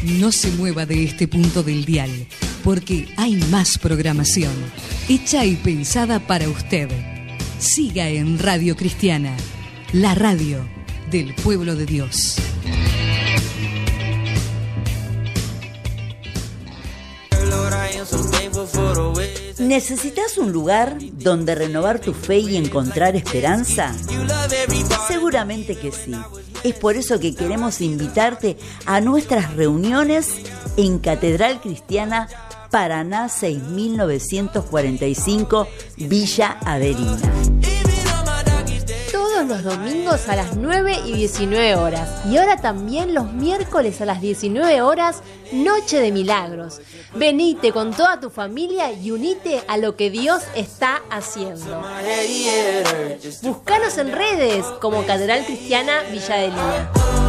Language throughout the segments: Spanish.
No se mueva de este punto del dial, porque hay más programación, hecha y pensada para usted. Siga en Radio Cristiana, la radio del pueblo de Dios. ¿Necesitas un lugar donde renovar tu fe y encontrar esperanza? Seguramente que sí. Es por eso que queremos invitarte a nuestras reuniones en Catedral Cristiana Paraná 6945, Villa Averina. Todos los domingos a las 9 y 19 horas. Y ahora también los miércoles a las 19 horas, Noche de Milagros. Venite con toda tu familia y unite a lo que Dios está haciendo. Búscanos en redes como Catedral Cristiana Villa Adelina.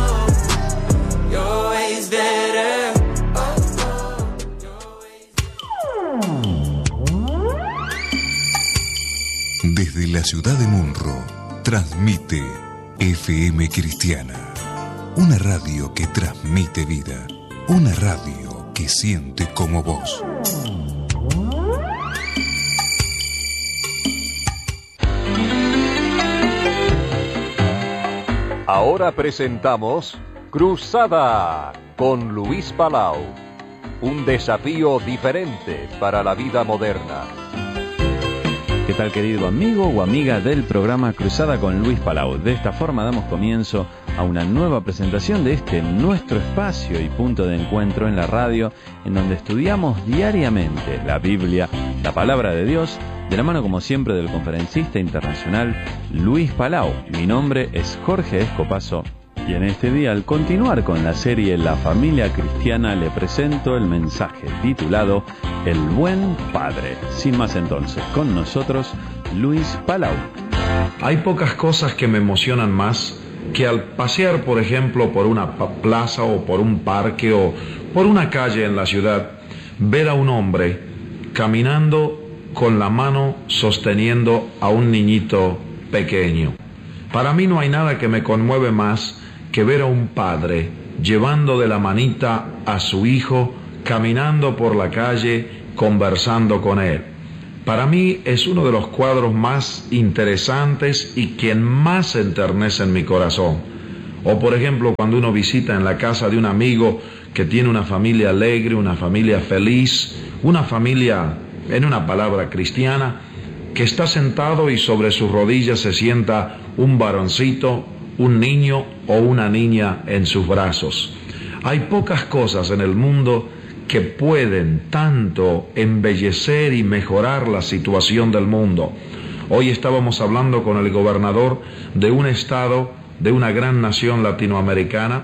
Desde la ciudad de Munro, transmite FM Cristiana, una radio que transmite vida, una radio que siente como vos. Ahora presentamos Cruzada con Luis Palau, un desafío diferente para la vida moderna. ¿Qué tal, querido amigo o amiga del programa Cruzada con Luis Palau? De esta forma damos comienzo a una nueva presentación de este nuestro espacio y punto de encuentro en la radio, en donde estudiamos diariamente la Biblia, la palabra de Dios, de la mano como siempre del conferencista internacional Luis Palau. Mi nombre es Jorge Escopazo y en este día, al continuar con la serie La Familia Cristiana, le presento el mensaje titulado El Buen Padre. Sin más entonces, con nosotros Luis Palau. Hay pocas cosas que me emocionan más que al pasear, por ejemplo, por una plaza o por un parque o por una calle en la ciudad, ver a un hombre caminando con la mano sosteniendo a un niñito pequeño. Para mí no hay nada que me conmueve más que ver a un padre llevando de la manita a su hijo, caminando por la calle, conversando con él. Para mí es uno de los cuadros más interesantes y quien más enternece en mi corazón. O por ejemplo, cuando uno visita en la casa de un amigo que tiene una familia alegre, una familia feliz, una familia, en una palabra, cristiana, que está sentado y sobre sus rodillas se sienta un varoncito, un niño o una niña en sus brazos. Hay pocas cosas en el mundo que pueden tanto embellecer y mejorar la situación del mundo. Hoy estábamos hablando con el gobernador de un estado, de una gran nación latinoamericana,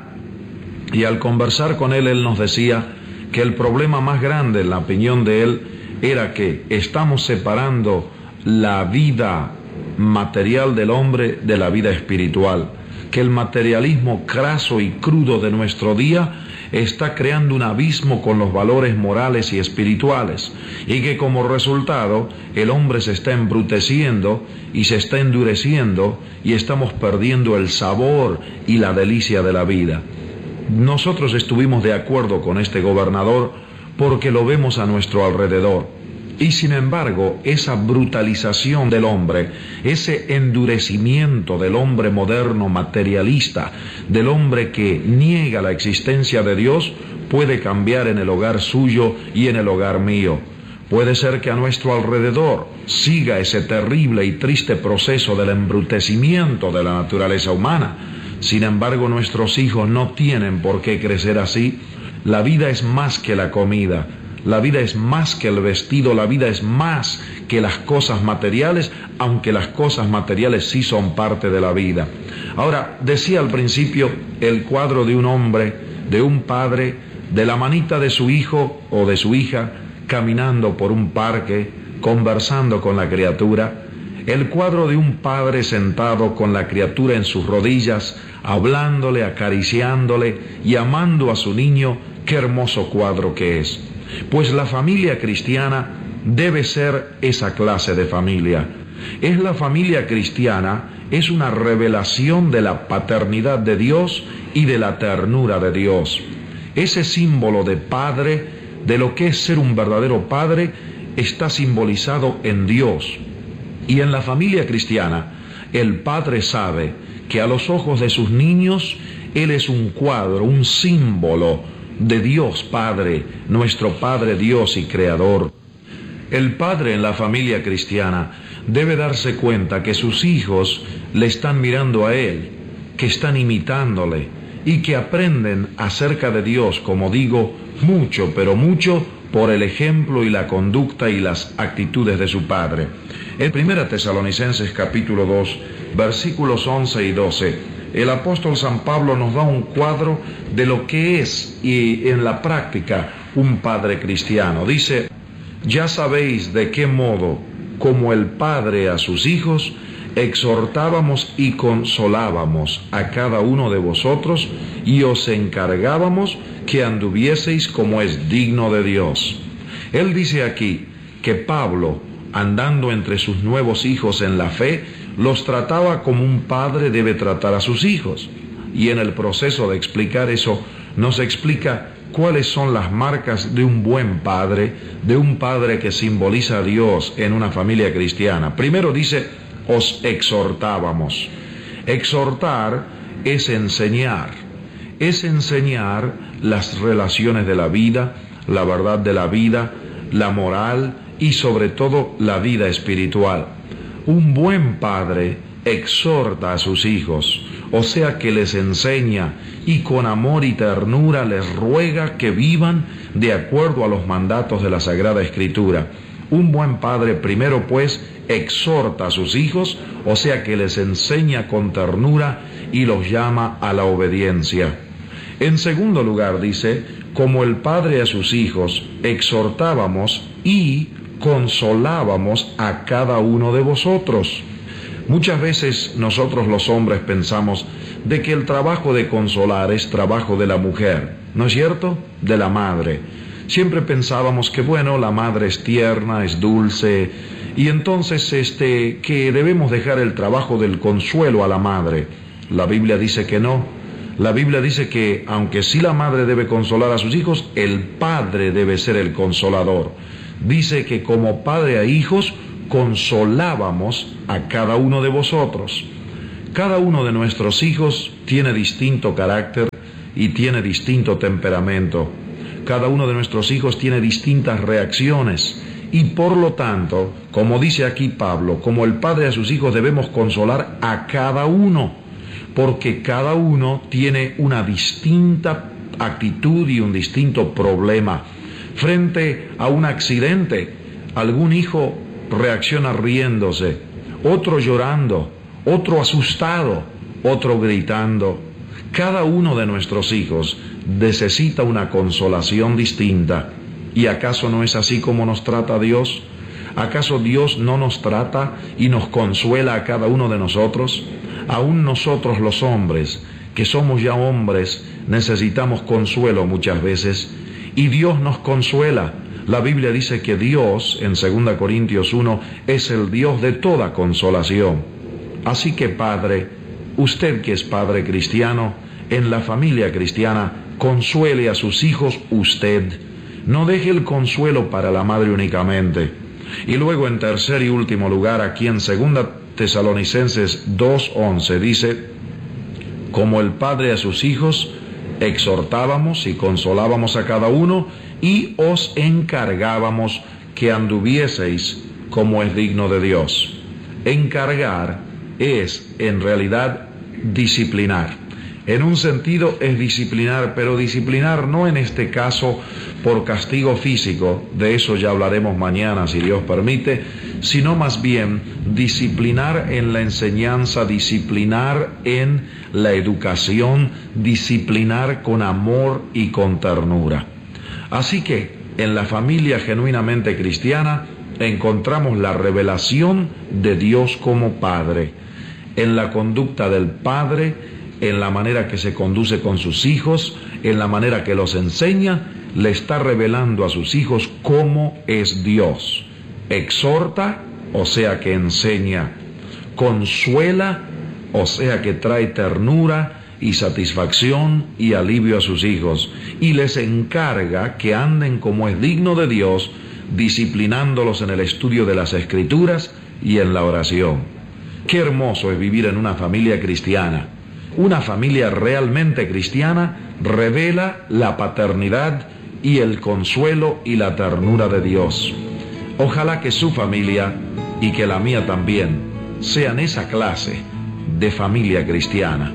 y al conversar con él, él nos decía que el problema más grande, en la opinión de él, era que estamos separando la vida material del hombre de la vida espiritual, que el materialismo craso y crudo de nuestro día está creando un abismo con los valores morales y espirituales, y que como resultado el hombre se está embruteciendo y se está endureciendo y estamos perdiendo el sabor y la delicia de la vida. Nosotros estuvimos de acuerdo con este gobernador porque lo vemos a nuestro alrededor. Y sin embargo, esa brutalización del hombre, ese endurecimiento del hombre moderno materialista, del hombre que niega la existencia de Dios, puede cambiar en el hogar suyo y en el hogar mío. Puede ser que a nuestro alrededor siga ese terrible y triste proceso del embrutecimiento de la naturaleza humana. Sin embargo, nuestros hijos no tienen por qué crecer así. La vida es más que la comida. La vida es más que el vestido, la vida es más que las cosas materiales, aunque las cosas materiales sí son parte de la vida. Ahora, decía al principio el cuadro de un hombre, de un padre, de la manita de su hijo o de su hija, caminando por un parque, conversando con la criatura. El cuadro de un padre sentado con la criatura en sus rodillas, hablándole, acariciándole y amando a su niño. Qué hermoso cuadro que es. Pues la familia cristiana debe ser esa clase de familia. Es la familia cristiana, es una revelación de la paternidad de Dios y de la ternura de Dios. Ese símbolo de padre, de lo que es ser un verdadero padre, está simbolizado en Dios. Y en la familia cristiana, el padre sabe que a los ojos de sus niños, Él es un cuadro, un símbolo de Dios Padre, nuestro Padre Dios y Creador. El padre en la familia cristiana debe darse cuenta que sus hijos le están mirando a Él, que están imitándole y que aprenden acerca de Dios, como digo, mucho, pero mucho, por el ejemplo y la conducta y las actitudes de su padre. En 1 Tesalonicenses capítulo 2, versículos 11 y 12, el apóstol San Pablo nos da un cuadro de lo que es y en la práctica un padre cristiano. Dice: ya sabéis de qué modo, como el padre a sus hijos, exhortábamos y consolábamos a cada uno de vosotros y os encargábamos que anduvieseis como es digno de Dios. Él dice aquí que Pablo, andando entre sus nuevos hijos en la fe, los trataba como un padre debe tratar a sus hijos. Y en el proceso de explicar eso, nos explica cuáles son las marcas de un buen padre, de un padre que simboliza a Dios en una familia cristiana. Primero dice: os exhortábamos. Exhortar es enseñar las relaciones de la vida, la verdad de la vida, la moral y sobre todo la vida espiritual. Un buen padre exhorta a sus hijos, o sea que les enseña y con amor y ternura les ruega que vivan de acuerdo a los mandatos de la Sagrada Escritura. Un buen padre primero pues exhorta a sus hijos, o sea que les enseña con ternura y los llama a la obediencia. En segundo lugar dice: como el padre a sus hijos, exhortábamos y consolábamos a cada uno de vosotros. Muchas veces nosotros los hombres pensamos de que el trabajo de consolar es trabajo de la mujer, ¿no es cierto? De la madre. Siempre pensábamos que bueno, la madre es tierna, es dulce, y entonces que debemos dejar el trabajo del consuelo a la madre. La Biblia dice que no. La Biblia dice que aunque sí la madre debe consolar a sus hijos, el padre debe ser el consolador. Dice que como padre a hijos consolábamos a cada uno de vosotros. Cada uno de nuestros hijos tiene distinto carácter y tiene distinto temperamento. Cada uno de nuestros hijos tiene distintas reacciones y por lo tanto, como dice aquí Pablo, como el padre a sus hijos debemos consolar a cada uno, porque cada uno tiene una distinta actitud y un distinto problema. Frente a un accidente, algún hijo reacciona riéndose, otro llorando, otro asustado, otro gritando. Cada uno de nuestros hijos necesita una consolación distinta. ¿Y acaso no es así como nos trata Dios? ¿Acaso Dios no nos trata y nos consuela a cada uno de nosotros? Aún nosotros los hombres, que somos ya hombres, necesitamos consuelo muchas veces, y Dios nos consuela. La Biblia dice que Dios, en 2 Corintios 1, es el Dios de toda consolación. Así que padre, usted que es padre cristiano, en la familia cristiana, consuele a sus hijos usted. No deje el consuelo para la madre únicamente. Y luego en tercer y último lugar, aquí en 2 Tesalonicenses 2:11 dice: como el padre a sus hijos, exhortábamos y consolábamos a cada uno y os encargábamos que anduvieseis como es digno de Dios. Encargar es en realidad disciplinar. En un sentido es disciplinar, pero disciplinar no en este caso por castigo físico, de eso ya hablaremos mañana si Dios permite, sino más bien disciplinar en la enseñanza, disciplinar en la educación, disciplinar con amor y con ternura. Así que en la familia genuinamente cristiana encontramos la revelación de Dios como Padre, en la conducta del Padre, en la manera que se conduce con sus hijos, en la manera que los enseña, le está revelando a sus hijos cómo es Dios. Exhorta, o sea que enseña. Consuela, o sea que trae ternura y satisfacción y alivio a sus hijos, y les encarga que anden como es digno de Dios, disciplinándolos en el estudio de las Escrituras y en la oración. Qué hermoso es vivir en una familia cristiana. Una familia realmente cristiana revela la paternidad y el consuelo y la ternura de Dios. Ojalá que su familia, y que la mía también, sean esa clase de familia cristiana.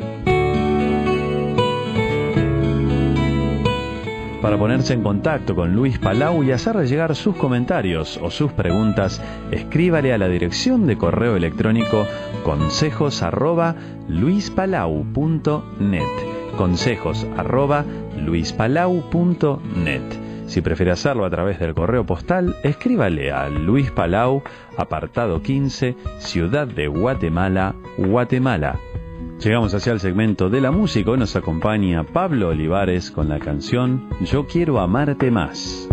Para ponerse en contacto con Luis Palau y hacerle llegar sus comentarios o sus preguntas, escríbale a la dirección de correo electrónico consejos@luispalau.net. consejos@luispalau.net. Si prefiere hacerlo a través del correo postal, escríbale a Luis Palau, apartado 15, Ciudad de Guatemala, Guatemala. Llegamos hacia el segmento de la música. Hoy nos acompaña Pablo Olivares con la canción Yo Quiero Amarte Más.